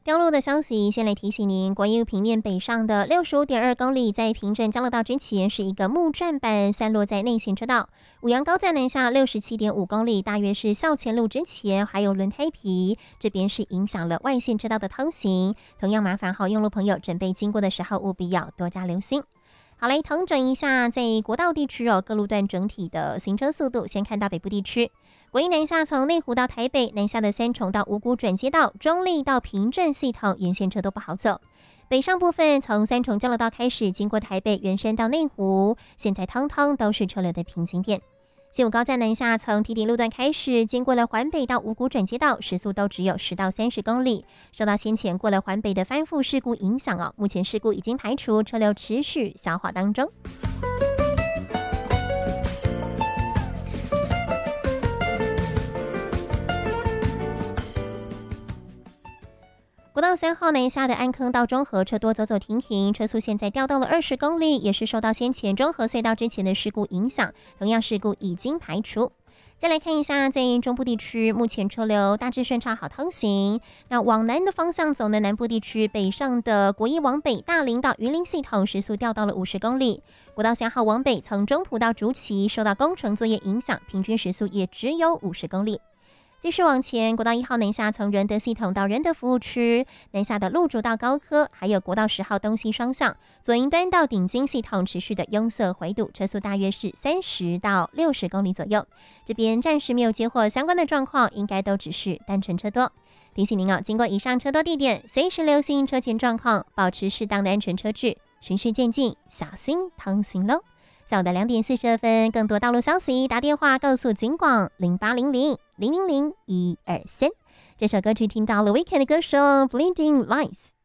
降落的消息，先来提醒您，国一平面北上的65.2公里，在平镇降落道之前是一个木栈板散落在内行车道。五羊高架南下67.5公里，大约是校前路之前还有轮胎皮，这边是影响了外线车道的通行。同样麻烦好用路朋友准备经过的时候，务必要多加留心。好，来统整一下，在国道地区各路段整体的行车速度，先看到北部地区。国一南下从内湖到台北，南下的三重到五股转接道、中立到平镇系统沿线车都不好走。北上部分从三重交流道开始，经过台北圆山到内湖，现在通通都是车流的瓶颈点。新武高架南下从堤顶路段开始，经过了环北到五股转接道，时速都只有10到30公里。受到先前过了环北的翻覆事故影响目前事故已经排除，车流持续消化当中。国道3号南下的安坑到中和车多走走停停，车速现在掉到了20公里，也是受到先前中和隧道之前的事故影响，同样事故已经排除。再来看一下，在中部地区目前车流大致顺畅好通行。那往南的方向走呢，南部地区北上的国一往北大林到云林系统时速掉到了50公里。国道3号往北从中埔到竹崎受到工程作业影响，平均时速也只有50公里。继续往前，国道1号南下从仁德系统到仁德服务区，南下的路竹到高科，还有国道10号东西双向左营端到顶金系统持续的拥塞回堵，车速大约是30到60公里左右。这边暂时没有接获相关的状况，应该都只是单纯车多。提醒您经过以上车多地点，随时留心车前状况，保持适当的安全车距，循序渐进，小心通行喽。下午的2点42分，更多道路消息，打电话告诉警广0800-000-123。这首歌曲听到了 Weekend 的歌手 Blinding Lights。